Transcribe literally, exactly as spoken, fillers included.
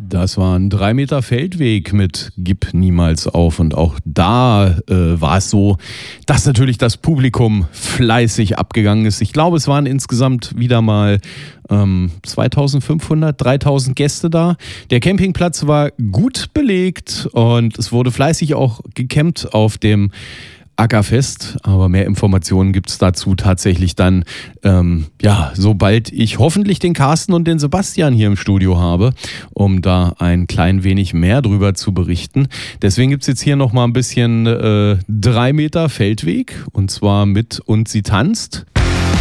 Das war ein drei Meter Feldweg mit Gib niemals auf. Und auch da äh, war es so, dass natürlich das Publikum fleißig abgegangen ist. Ich glaube, es waren insgesamt wieder mal ähm, zweitausendfünfhundert, dreitausend Gäste da. Der Campingplatz war gut belegt und es wurde fleißig auch gecampt auf dem Ackerfest, aber mehr Informationen gibt es dazu tatsächlich dann, ähm, ja, sobald ich hoffentlich den Carsten und den Sebastian hier im Studio habe, um da ein klein wenig mehr drüber zu berichten. Deswegen gibt es jetzt hier nochmal ein bisschen äh, drei Meter Feldweg und zwar mit Und sie tanzt.